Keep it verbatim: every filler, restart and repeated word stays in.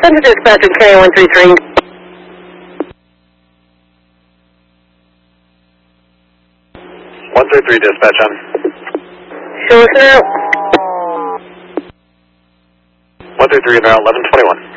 Center dispatcher K one three three. one three three dispatch on. Show us now. one three three now, eleven twenty-one.